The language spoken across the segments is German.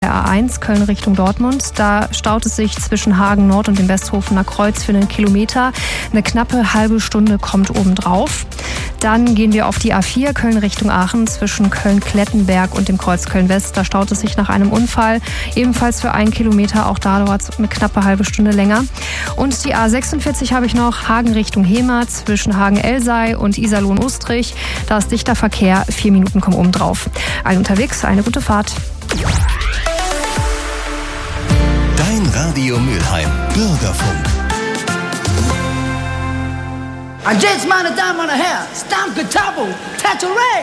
der A1 Köln Richtung Dortmund. Da staut es sich zwischen Hagen Nord und dem Westhofener Kreuz für 1 Kilometer. Eine knappe halbe Stunde kommt obendrauf. Dann gehen wir auf die A4 Köln Richtung Aachen zwischen Köln-Klettenberg und dem Kreuz Köln-West. Da staut es sich nach einem Unfall ebenfalls für 1 Kilometer. Auch da dauert es eine knappe halbe Stunde länger. Und die A46 habe ich noch, Hagen Richtung Hemer zwischen Hagen-Elsei und Iserlohn-Ostrich. Da ist dichter Verkehr, 4 Minuten kommen obendrauf. Alle unterwegs, eine gute Fahrt. Dein Radio Mülheim, Bürgerfunk. I just meine Damen und Herren, Stamke Tabo, Tattoo-Ray.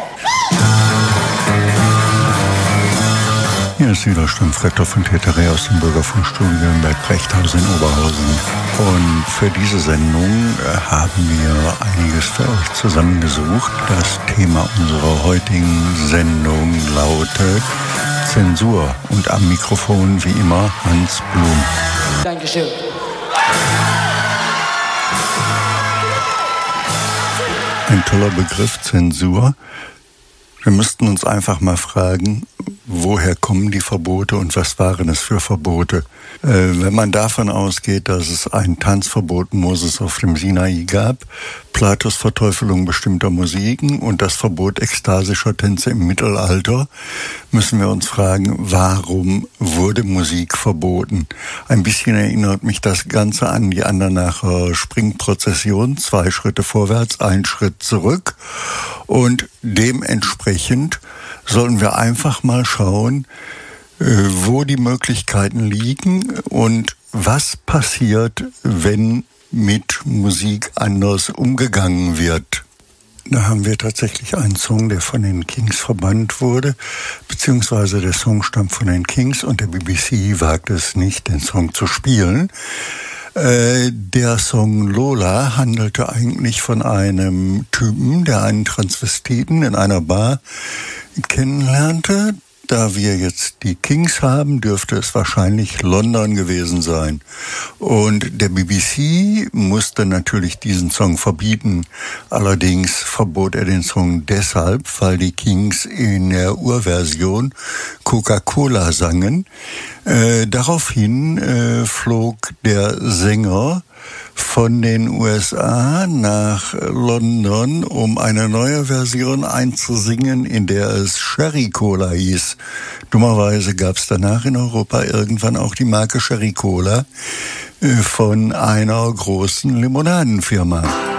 Hier ist wieder Stammfretter von Teteré aus dem Bürgerfunkstudio in Berg-Rechthausen in Oberhausen. Und für diese Sendung haben wir einiges für euch zusammengesucht. Das Thema unserer heutigen Sendung lautet Zensur. Und am Mikrofon wie immer Hans Blum. Dankeschön. Ein toller Begriff, Zensur. Wir müssten uns einfach mal fragen, woher kommen die Verbote und was waren es für Verbote? Wenn man davon ausgeht, dass es ein Tanzverbot Moses auf dem Sinai gab, Platos Verteufelung bestimmter Musiken und das Verbot ekstasischer Tänze im Mittelalter, müssen wir uns fragen, warum wurde Musik verboten? Ein bisschen erinnert mich das Ganze an die Andernacher Springprozession, 2 Schritte vorwärts, 1 Schritt zurück. Und dementsprechend sollen wir einfach mal schauen, wo die Möglichkeiten liegen und was passiert, wenn mit Musik anders umgegangen wird. Da haben wir tatsächlich einen Song, der von den Kings verbannt wurde, beziehungsweise der Song stammt von den Kings und der BBC wagt es nicht, den Song zu spielen. Der Song Lola handelte eigentlich von einem Typen, der einen Transvestiten in einer Bar kennenlernte. Da wir jetzt die Kings haben, dürfte es wahrscheinlich London gewesen sein. Und der BBC musste natürlich diesen Song verbieten. Allerdings verbot er den Song deshalb, weil die Kings in der Urversion Coca-Cola sangen. Daraufhin flog der Sänger von den USA nach London, um eine neue Version einzusingen, in der es Sherry Cola hieß. Dummerweise gab es danach in Europa irgendwann auch die Marke Sherry Cola von einer großen Limonadenfirma.